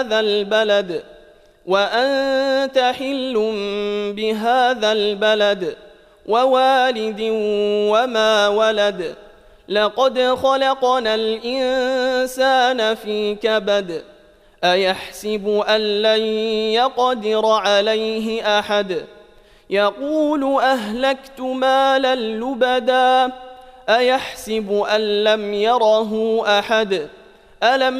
هذا البلد وأنت حل بهذا البلد ووالد وما ولد لقد خلقنا الإنسان في كبد أيحسب أن لن يقدر عليه أحد يقول أهلكت مالا لبدا أيحسب أن لم يره أحد ألم